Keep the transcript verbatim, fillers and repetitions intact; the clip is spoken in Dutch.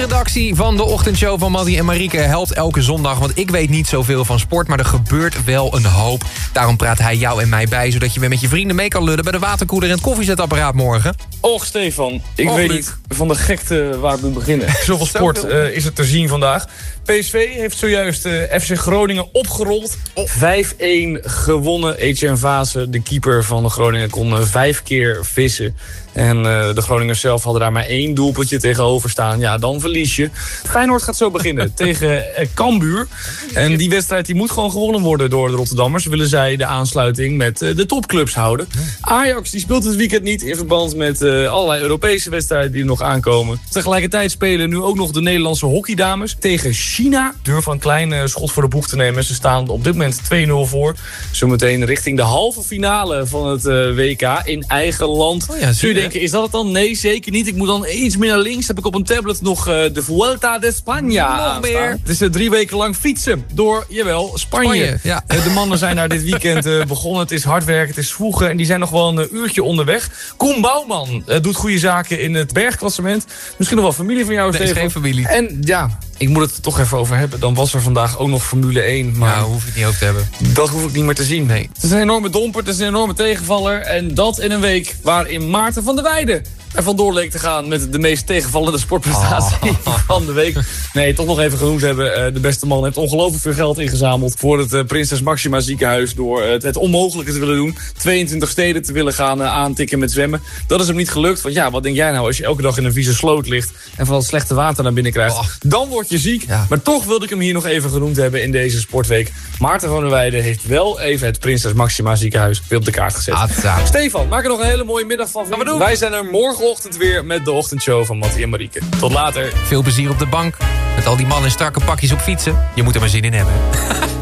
sportredactie van de ochtendshow van Mattie en Marieke helpt elke zondag. Want ik weet niet zoveel van sport, maar er gebeurt wel een hoop. Daarom praat hij jou en mij bij, zodat je weer met je vrienden mee kan lullen bij de waterkoeler en het koffiezetapparaat morgen. Och, Stefan, ik Och, weet Luc. niet van de gekte waar ik moet beginnen. Zoveel sport uh, is er te zien vandaag. P S V heeft zojuist uh, F C Groningen opgerold. vijf-een gewonnen. Etienne Vaassen, de keeper van de Groningen, kon uh, vijf keer vissen. En uh, de Groningers zelf hadden daar maar één doelpuntje tegenover staan. Ja, dan verlies je. Feyenoord gaat zo beginnen tegen uh, Cambuur. En die wedstrijd die moet gewoon gewonnen worden door de Rotterdammers. Willen zij de aansluiting met uh, de topclubs houden. Ajax die speelt het weekend niet in verband met uh, allerlei Europese wedstrijden die er nog aankomen. Tegelijkertijd spelen nu ook nog de Nederlandse hockeydames tegen China. Durven een klein uh, schot voor de boeg te nemen. Ze staan op dit moment twee nul voor. Zometeen richting de halve finale van het uh, W K in eigen land. Oh ja, zie je. Is dat het dan? Nee, zeker niet. Ik moet dan iets meer naar links. Heb ik op een tablet nog uh, de Vuelta de España Nog meer. Het is uh, drie weken lang fietsen door, jawel, Spanje. Spanje, ja. Uh, de mannen zijn daar dit weekend uh, begonnen. Het is hard werken, het is vroegen en die zijn nog wel een uh, uurtje onderweg. Koen Bouwman uh, doet goede zaken in het bergklassement. Misschien nog wel familie van jou, Nee, Stefan. is geen familie. En ja, ik moet het er toch even over hebben. Dan was er vandaag ook nog Formule één. Maar Maar hoef je het niet over te hebben. dat hoef ik niet meer te zien. Nee. Het is een enorme domper, het is een enorme tegenvaller. En dat in een week waarin Maarten van der Weijden er vandoor leek te gaan met de meest tegenvallende sportprestatie Oh. van de week. Nee, toch nog even genoemd hebben. De beste man heeft ongelooflijk veel geld ingezameld voor het Prinses Maxima ziekenhuis. Door het, het onmogelijke te willen doen. tweeëntwintig steden te willen gaan aantikken met zwemmen. Dat is hem niet gelukt. Want ja, wat denk jij nou als je elke dag in een vieze sloot ligt en van het slechte water naar binnen krijgt? Oh. Dan word je ziek. Ja. Maar toch wilde ik hem hier nog even genoemd hebben in deze sportweek. Maarten van der Weijden heeft wel even het Prinses Maxima ziekenhuis weer op de kaart gezet. Atza. Stefan, maak er nog een hele mooie middag van. Gaan we doen. Wij zijn er morgenochtend weer met de ochtendshow van Mattie en Marieke. Tot later. Veel plezier op de bank. Met al die mannen in strakke pakjes op fietsen. Je moet er maar zin in hebben.